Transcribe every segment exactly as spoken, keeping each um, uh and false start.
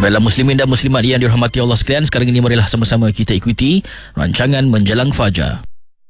Baiklah muslimin dan muslimat yang dirahmati Allah sekalian, sekarang ini marilah sama-sama kita ikuti rancangan Menjelang Fajar.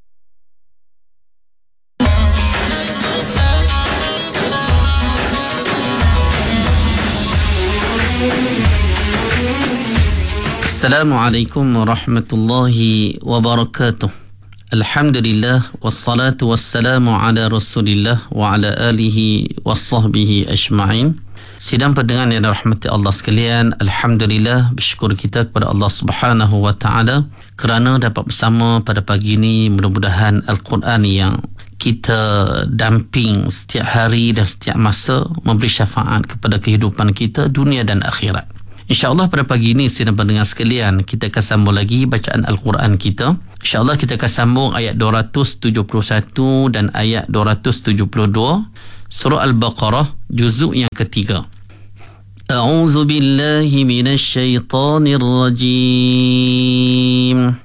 Assalamualaikum warahmatullahi wabarakatuh. Alhamdulillah wassalatu wassalamu ala Rasulillah wa ala alihi wassahbihi ajma'in. Sidang pendengar yang dirahmati Allah sekalian, alhamdulillah, bersyukur kita kepada Allah Subhanahu wa taala kerana dapat bersama pada pagi ini. Mudah-mudahan Al-Quran yang kita damping setiap hari dan setiap masa memberi syafaat kepada kehidupan kita dunia dan akhirat. InsyaAllah pada pagi ini sidang pendengar sekalian, kita akan sambung lagi bacaan Al-Quran kita. InsyaAllah kita akan sambung ayat dua ratus tujuh puluh satu dan ayat dua ratus tujuh puluh dua surah Al-Baqarah juzuk yang ketiga. A'udzu billahi minasy syaithanir rajim.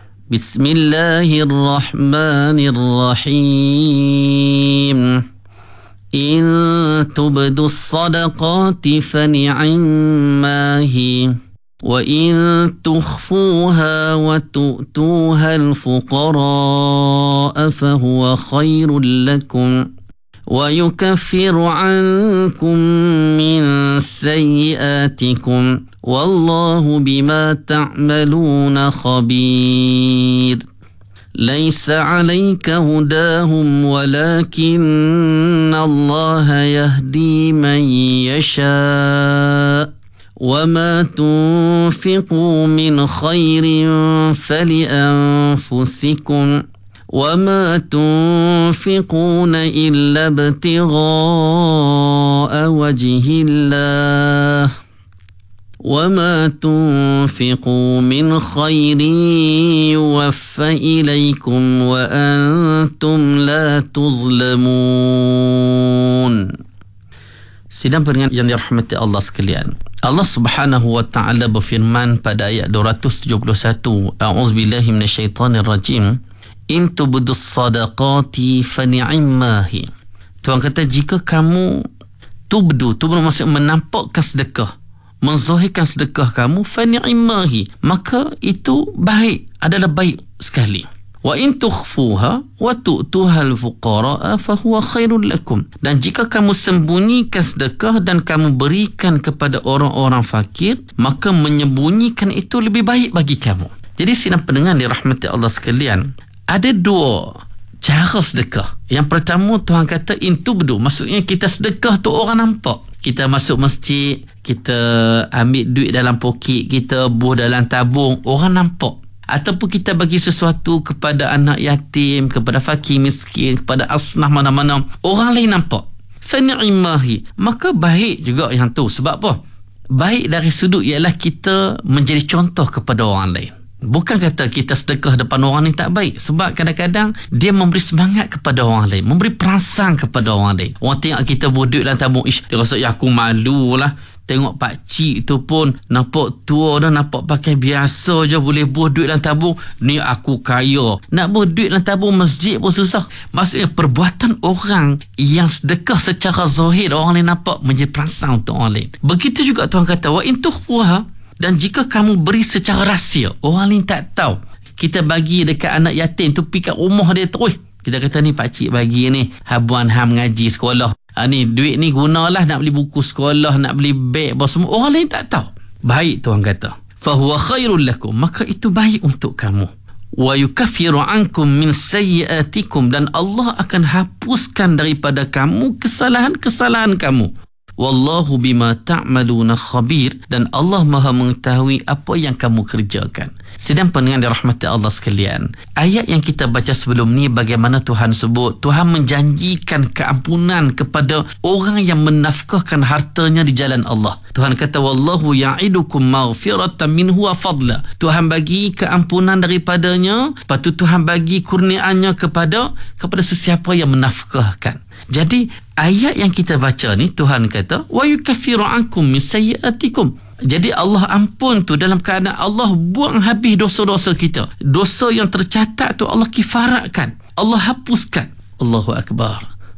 Bismillahirrahmanirrahim. إن تبدوا الصدقات فنعما هي وإن تخفوها وتؤتوها الفقراء فهو خير لكم ويكفر عنكم من سيئاتكم والله بما تعملون خبير ليس عليك هداهم ولكن الله يهدي من يشاء وما تنفقوا من خير فلأنفسكم وما تنفقون إلا ابتغاء وجه الله وما تنفقوا من خير يوفى إليكم وأنتم لا تظلمون. Sidang pendengar yang dirahmati Allah sekalian, Allah Subhanahu wa taala berfirman pada ayat dua ratus tujuh puluh satu, A'udzubillahi minasyaitanir rajim, in tubdus sadaqati fa ni'mahi. Tuhan kata, jika kamu tubdu, tubdu maksudnya menampakkan sedekah, menzahirkan sedekah kamu, fa ni'mahi, maka itu baik, adalah baik sekali. Wa in tukhfuha wa tu'tuha al-fuqara fa huwa khairul lakum. Dan jika kamu sembunyikan sedekah dan kamu berikan kepada orang-orang fakir, maka menyembunyikan itu lebih baik bagi kamu. Jadi sidang pendengar dirahmati Allah sekalian, ada dua cara sedekah. Yang pertama, Tuhan kata in tubdu, maksudnya kita sedekah tu orang nampak. Kita masuk masjid, kita ambil duit dalam poket kita, buh dalam tabung, orang nampak. Ataupun kita bagi sesuatu kepada anak yatim, kepada fakir miskin, kepada asnaf mana-mana, orang lain nampak. Fa ni'mahi, maka baik juga yang tu. Sebab apa? Baik dari sudut ialah kita menjadi contoh kepada orang lain. Bukan kata kita sedekah depan orang ni tak baik. Sebab kadang-kadang dia memberi semangat kepada orang lain, memberi perangsang kepada orang lain. Orang tengok kita berduduk dalam tabung, ish, dia rasa, ya aku malu lah. Tengok pakcik tu pun nampak tua dah, nampak pakai biasa je, boleh buah duit dalam tabung. Ni aku kaya, nak buah duit dalam tabung masjid pun susah. Maksudnya perbuatan orang yang sedekah secara zahir, orang lain nampak, menjadi perangsang untuk orang lain. Begitu juga Tuhan kata, wa in tukhfuha, dan jika kamu beri secara rahsia, orang lain tak tahu. Kita bagi dekat anak yatim tu, pergi kat rumah dia tu, kita kata ni pakcik bagi ni, habuan ham ngaji sekolah. Ha, ni duit ni gunalah nak beli buku sekolah, nak beli beg apa semua. Orang lain tak tahu. Baik Tuhan kata, fahuwa khairul lakum, maka itu baik untuk kamu. Wa yukaffiru ankum min sayyiatikum, dan Allah akan hapuskan daripada kamu kesalahan-kesalahan kamu. Wallahu bima ta'maluna khabir, dan Allah Maha mengetahui apa yang kamu kerjakan. Sidang pendengar dirahmati Allah sekalian, ayat yang kita baca sebelum ni, bagaimana Tuhan sebut Tuhan menjanjikan keampunan kepada orang yang menafkahkan hartanya di jalan Allah. Tuhan kata, wallahu ya'idukum maghfiratan minhu wa fadla. Tuhan bagi keampunan daripadanya, lepas tu Tuhan bagi kurniaannya kepada kepada sesiapa yang menafkahkan. Jadi ayat yang kita baca ni, Tuhan kata wa yukaffiru ankum min sayyiatikum. Jadi Allah ampun tu dalam keadaan Allah buang habis dosa-dosa kita. Dosa yang tercatat tu Allah kifaratkan, Allah hapuskan. Allahu Akbar.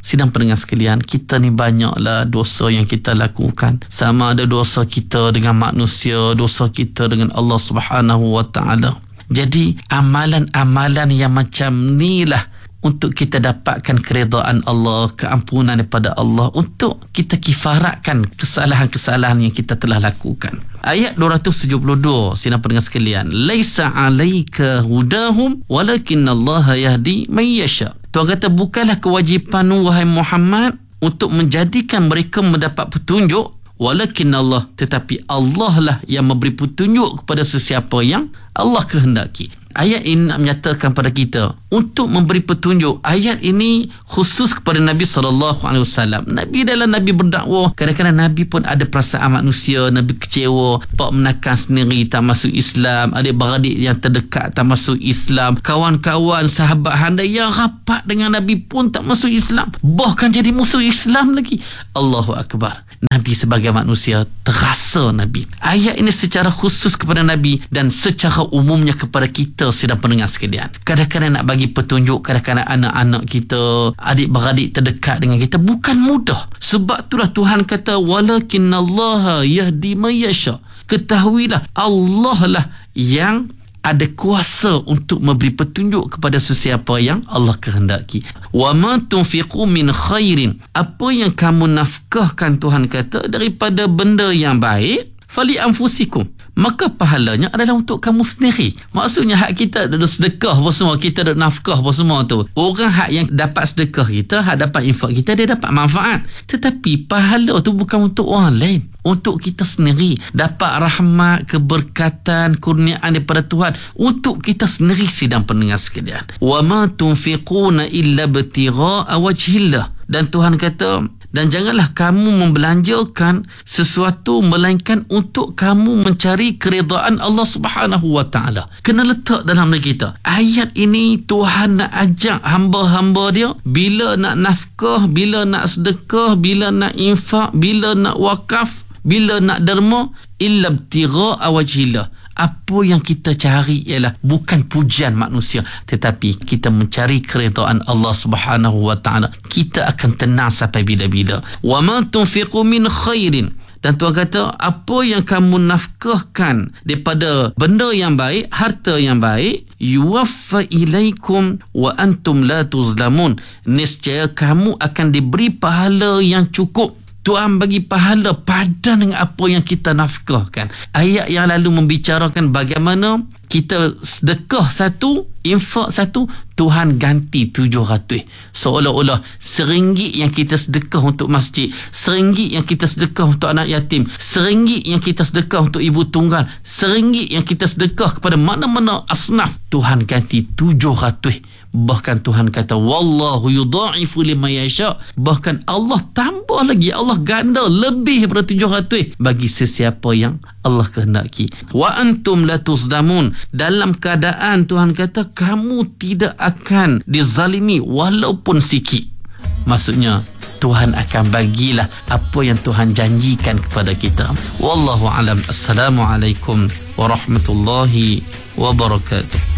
Sidang pendengar sekalian, kita ni banyaklah dosa yang kita lakukan. Sama ada dosa kita dengan manusia, dosa kita dengan Allah Subhanahu Wa Taala. Jadi amalan-amalan yang macam ni lah untuk kita dapatkan keredaan Allah, keampunan daripada Allah, untuk kita kifaratkan kesalahan-kesalahan yang kita telah lakukan. Ayat dua ratus tujuh puluh dua, sidang pendengar sekalian, laisa alaika hudahum walakinallaha yahdi man yasha. Tuhan kata, bukanlah kewajipan wahai Muhammad untuk menjadikan mereka mendapat petunjuk, walakin Allah, tetapi Allah lah yang memberi petunjuk kepada sesiapa yang Allah kehendaki. Ayat ini nak menyatakan pada kita untuk memberi petunjuk. Ayat ini khusus kepada Nabi sallallahu alaihi wasallam. Nabi dalam Nabi berdakwah, kadang-kadang Nabi pun ada perasaan manusia. Nabi kecewa, pak menakan sendiri tak masuk Islam, adik-beradik yang terdekat tak masuk Islam, kawan-kawan sahabat handai yang rapat dengan Nabi pun tak masuk Islam, bahkan jadi musuh Islam lagi. Allahu Akbar. Nabi sebagai manusia terasa Nabi. Ayat ini secara khusus kepada Nabi dan secara umumnya kepada kita, sidang pendengar sekalian. Kadang-kadang nak bagi petunjuk, kadang-kadang anak-anak kita, adik-beradik terdekat dengan kita bukan mudah. Sebab itulah Tuhan kata, walakinallaha yahdi man yasha. Ketahuilah Allah lah yang ada kuasa untuk memberi petunjuk kepada sesiapa yang Allah kehendaki. Wa ma tunfiqu min khairin, apa yang kamu nafkahkan, Tuhan kata, daripada benda yang baik, fali anfusikum, maka pahalanya adalah untuk kamu sendiri. Maksudnya hak kita ada sedekah apa semua, kita ada nafkah apa semua tu. Orang hak yang dapat sedekah kita, hak dapat infak kita, dia dapat manfaat. Tetapi pahala tu bukan untuk orang lain, untuk kita sendiri. Dapat rahmat, keberkatan, kurniaan daripada Tuhan untuk kita sendiri, sidang pendengar sekalian. Wa ma tunfiquna illa ibtigha'a wajhillah. Dan Tuhan kata, dan janganlah kamu membelanjakan sesuatu melainkan untuk kamu mencari keredaan Allah Subhanahu Wa Taala. Kena letak dalam diri kita. Ayat ini Tuhan nak ajak hamba-hamba dia, bila nak nafkah, bila nak sedekah, bila nak infak, bila nak wakaf, bila nak derma, illa ibtigha'a wajhillah. Apa yang kita cari ialah bukan pujian manusia, tetapi kita mencari keredaan Allah Subhanahu Wa Taala. Kita akan tenang sampai bila-bila. Wa ma tunfiqu min khairin, dan Tuhan kata, apa yang kamu nafkahkan daripada benda yang baik, harta yang baik, yuwaffa ilaikum wa antum la tuzlamun, niscaya kamu akan diberi pahala yang cukup. Tuhan bagi pahala padan dengan apa yang kita nafkahkan. Ayat yang lalu membicarakan bagaimana kita sedekah satu, infak satu, Tuhan ganti tujuh ratus. Seolah-olah seringgit yang kita sedekah untuk masjid, seringgit yang kita sedekah untuk anak yatim, seringgit yang kita sedekah untuk ibu tunggal, seringgit yang kita sedekah kepada mana-mana asnaf, Tuhan ganti tujuh ratus. Bahkan Tuhan kata, wallahu yudha'ifu liman yasha. Bahkan Allah tambah lagi, Allah ganda lebih daripada tujuh ratus bagi sesiapa yang Allah kehendaki. Wa antum la tuzlamun, dalam keadaan Tuhan kata kamu tidak akan dizalimi walaupun sikit. Maksudnya Tuhan akan bagilah apa yang Tuhan janjikan kepada kita. Wallahu alam. Assalamualaikum warahmatullahi wabarakatuh.